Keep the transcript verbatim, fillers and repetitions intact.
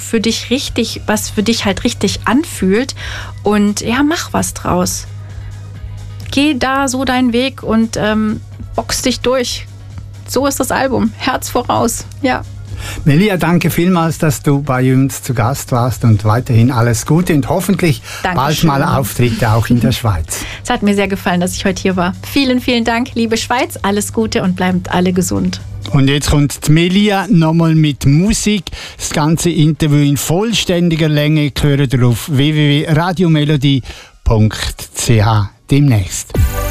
für dich richtig, was für dich halt richtig anfühlt. Und ja, mach was draus. Geh da so deinen Weg und ähm, box dich durch. So ist das Album. Herz voraus. Ja. Melia, danke vielmals, dass du bei uns zu Gast warst und weiterhin alles Gute und hoffentlich Dankeschön. Bald mal Auftritte auch in der Schweiz. Es hat mir sehr gefallen, dass ich heute hier war. Vielen, vielen Dank, liebe Schweiz. Alles Gute und bleibt alle gesund. Und jetzt kommt die Melia nochmal mit Musik. Das ganze Interview in vollständiger Länge hören ihr auf w w w punkt radiomelodie punkt c h demnächst.